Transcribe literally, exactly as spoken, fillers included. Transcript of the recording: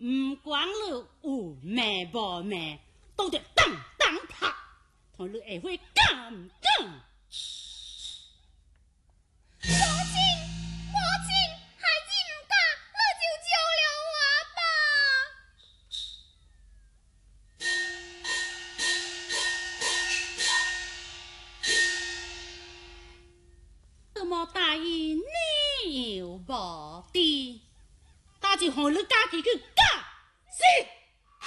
唔管你有命无命，都得当当拍，看你会会敢唔敢？ 母亲，母亲，孩子唔敢，你就救了我吧。 怎么答应你又无的？那就让你家己去